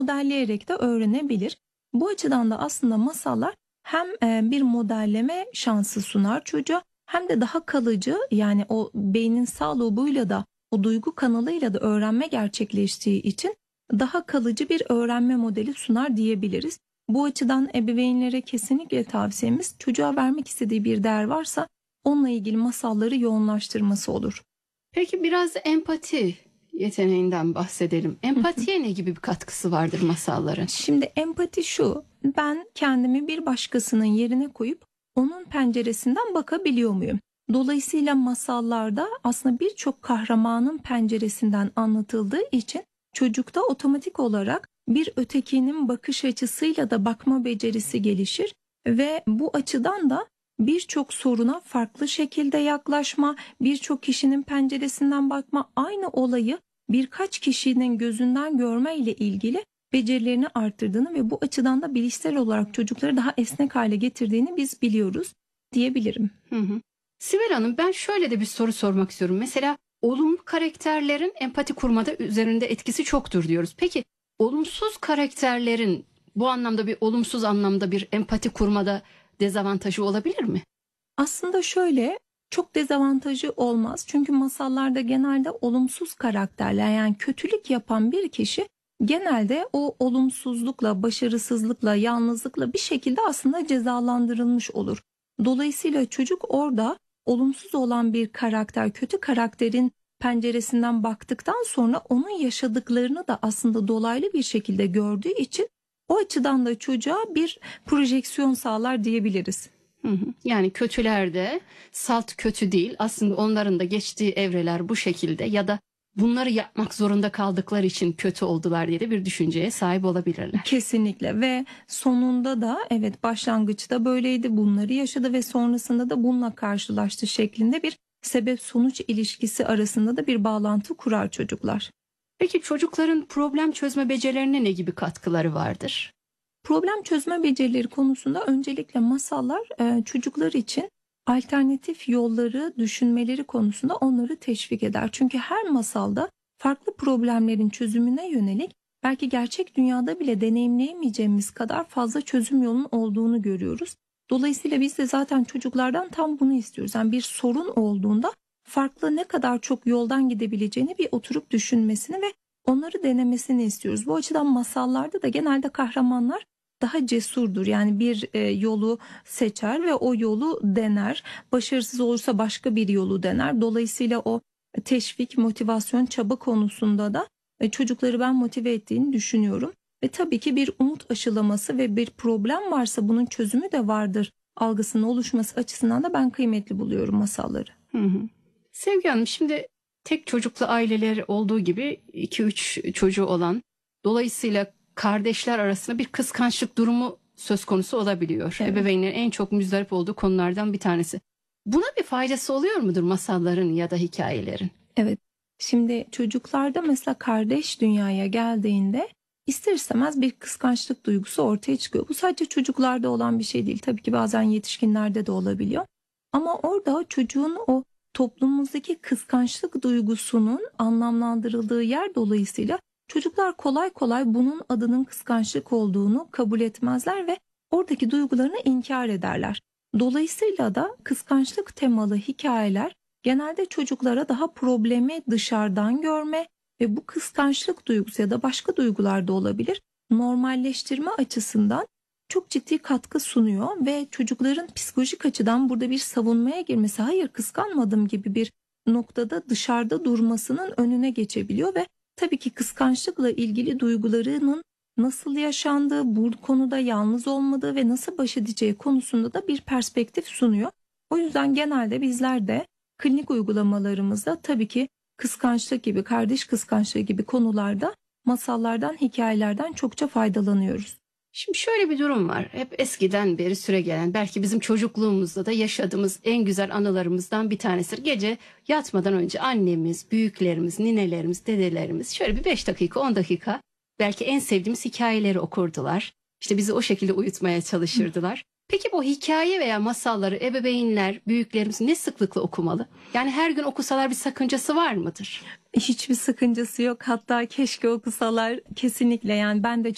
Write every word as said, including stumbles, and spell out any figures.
modelleyerek de öğrenebilir. Bu açıdan da aslında masallar hem e, bir modelleme şansı sunar çocuğa hem de daha kalıcı, yani o beynin sağ lobuyla da o duygu kanalıyla da öğrenme gerçekleştiği için daha kalıcı bir öğrenme modeli sunar diyebiliriz. Bu açıdan ebeveynlere kesinlikle tavsiyemiz, çocuğa vermek istediği bir değer varsa onunla ilgili masalları yoğunlaştırması olur. Peki biraz empati yeteneğinden bahsedelim. Empatiye ne gibi bir katkısı vardır masalların? Şimdi empati şu: ben kendimi bir başkasının yerine koyup onun penceresinden bakabiliyor muyum? Dolayısıyla masallarda aslında birçok kahramanın penceresinden anlatıldığı için çocukta otomatik olarak bir ötekinin bakış açısıyla da bakma becerisi gelişir ve bu açıdan da birçok soruna farklı şekilde yaklaşma, birçok kişinin penceresinden bakma, aynı olayı birkaç kişinin gözünden görme ile ilgili becerilerini arttırdığını ve bu açıdan da bilişsel olarak çocukları daha esnek hale getirdiğini biz biliyoruz diyebilirim. Hı hı. Sibel Hanım, ben şöyle de bir soru sormak istiyorum. Mesela olumlu karakterlerin empati kurmada üzerinde etkisi çoktur diyoruz. Peki olumsuz karakterlerin bu anlamda bir olumsuz anlamda bir empati kurmada dezavantajı olabilir mi? Aslında şöyle, çok dezavantajı olmaz. Çünkü masallarda genelde olumsuz karakterler, yani kötülük yapan bir kişi genelde o olumsuzlukla, başarısızlıkla, yalnızlıkla bir şekilde aslında cezalandırılmış olur. Dolayısıyla çocuk orada olumsuz olan bir karakter, kötü karakterin penceresinden baktıktan sonra onun yaşadıklarını da aslında dolaylı bir şekilde gördüğü için o açıdan da çocuğa bir projeksiyon sağlar diyebiliriz. Hı hı. Yani kötüler de salt kötü değil, aslında onların da geçtiği evreler bu şekilde ya da bunları yapmak zorunda kaldıkları için kötü oldular diye de bir düşünceye sahip olabilirler. Kesinlikle ve sonunda da evet, başlangıçta böyleydi, bunları yaşadı ve sonrasında da bununla karşılaştı şeklinde bir sebep sonuç ilişkisi arasında da bir bağlantı kurar çocuklar. Peki çocukların problem çözme becerilerine ne gibi katkıları vardır? Problem çözme becerileri konusunda öncelikle masallar e, çocuklar için alternatif yolları düşünmeleri konusunda onları teşvik eder. Çünkü her masalda farklı problemlerin çözümüne yönelik belki gerçek dünyada bile deneyimleyemeyeceğimiz kadar fazla çözüm yolunun olduğunu görüyoruz. Dolayısıyla biz de zaten çocuklardan tam bunu istiyoruz. Yani bir sorun olduğunda farklı ne kadar çok yoldan gidebileceğini bir oturup düşünmesini ve onları denemesini istiyoruz. Bu açıdan masallarda da genelde kahramanlar daha cesurdur. Yani bir e, yolu seçer ve o yolu dener. Başarısız olursa başka bir yolu dener. Dolayısıyla o teşvik, motivasyon, çaba konusunda da e, çocukları ben motive ettiğini düşünüyorum. Ve tabii ki bir umut aşılaması ve bir problem varsa bunun çözümü de vardır algısının oluşması açısından da ben kıymetli buluyorum masalları. Hı hı. Sevgi Hanım, şimdi tek çocuklu aileler olduğu gibi iki üç çocuğu olan, dolayısıyla kardeşler arasında bir kıskançlık durumu söz konusu olabiliyor. Evet. Ebeveynlerin en çok müzdarip olduğu konulardan bir tanesi. Buna bir faydası oluyor mudur masalların ya da hikayelerin? Evet. Şimdi çocuklarda mesela kardeş dünyaya geldiğinde ister istemez bir kıskançlık duygusu ortaya çıkıyor. Bu sadece çocuklarda olan bir şey değil. Tabii ki bazen yetişkinlerde de olabiliyor. Ama orada çocuğun o toplumumuzdaki kıskançlık duygusunun anlamlandırıldığı yer dolayısıyla çocuklar kolay kolay bunun adının kıskançlık olduğunu kabul etmezler ve oradaki duygularını inkar ederler. Dolayısıyla da kıskançlık temalı hikayeler genelde çocuklara daha problemi dışarıdan görme ve bu kıskançlık duygusu ya da başka duygular da olabilir, normalleştirme açısından çok ciddi katkı sunuyor ve çocukların psikolojik açıdan burada bir savunmaya girmesi, hayır kıskanmadım gibi bir noktada dışarıda durmasının önüne geçebiliyor ve tabii ki kıskançlıkla ilgili duygularının nasıl yaşandığı, bu konuda yalnız olmadığı ve nasıl baş edeceği konusunda da bir perspektif sunuyor. O yüzden genelde bizler de klinik uygulamalarımızda tabii ki kıskançlık gibi, kardeş kıskançlığı gibi konularda masallardan, hikayelerden çokça faydalanıyoruz. Şimdi şöyle bir durum var. Hep eskiden beri süregelen, belki bizim çocukluğumuzda da yaşadığımız en güzel anılarımızdan bir tanesidir. Gece yatmadan önce annemiz, büyüklerimiz, ninelerimiz, dedelerimiz şöyle bir beş dakika, on dakika belki en sevdiğimiz hikayeleri okurdular. İşte bizi o şekilde uyutmaya çalışırdılar. Peki bu hikaye veya masalları ebeveynler, büyüklerimiz ne sıklıkla okumalı? Yani her gün okusalar bir sakıncası var mıdır? Hiçbir sakıncası yok. Hatta keşke okusalar, kesinlikle. Yani ben de